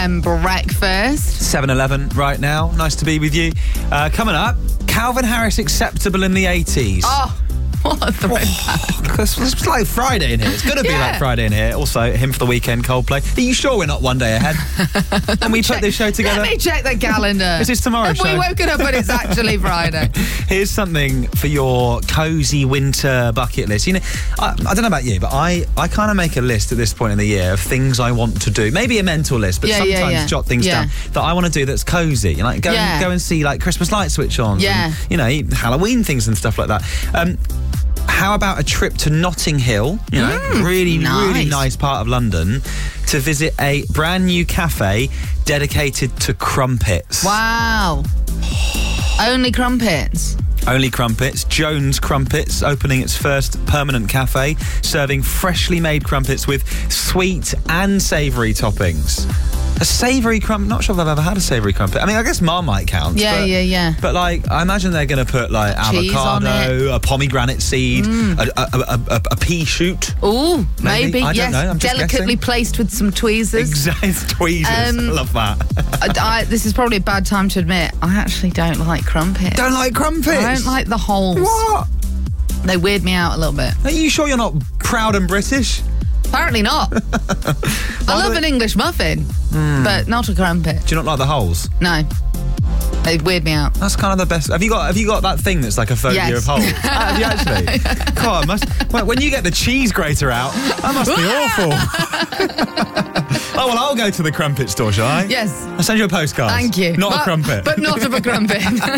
a.m. breakfast. 7:11 right now. Nice to be with you. Coming up, Calvin Harris acceptable in the 80s. Oh, what a throwback. It's like Friday in here. It's going to be like Friday in here. Also, Him for the Weekend, Coldplay. Are you sure we're not one day ahead? And we put this show together? Let me check the calendar. Is this tomorrow's show? We woken up and it's actually Friday. Here's something for your cosy winter bucket list. You know, I don't know about you, but I kind of make a list at this point in the year of things I want to do. Maybe a mental list, but sometimes jot things down that I want to do that's cozy. Like go and see like Christmas light switch on. Yeah. And, you know, Halloween things and stuff like that. How about a trip to Notting Hill? You know, really nice part of London, to visit a brand new cafe dedicated to crumpets. Wow. Only crumpets? Only crumpets. Jones Crumpets opening its first permanent cafe, serving freshly made crumpets with sweet and savoury toppings. A savoury crumpet? Not sure if I've ever had a savoury crumpet. I mean, I guess Marmite counts. Yeah. But like, I imagine they're going to put like avocado, a pomegranate seed, a pea shoot. Ooh, maybe. I don't know. I'm just delicately guessing. Placed with some tweezers. Exactly, tweezers. I love that. This is probably a bad time to admit, I actually don't like crumpets. Don't like crumpets? I don't like the holes. What? They weird me out a little bit. Are you sure you're not proud and British? Apparently not. I love an English muffin, but not a crumpet. Do you not like the holes? No. They weird me out. That's kind of the best. Have you got that thing that's like a phobia of holes? Have you actually? God, when you get the cheese grater out, that must be awful. Oh, well, I'll go to the crumpet store, shall I? Yes. I'll send you a postcard. Thank you. Not a crumpet. But not of a crumpet.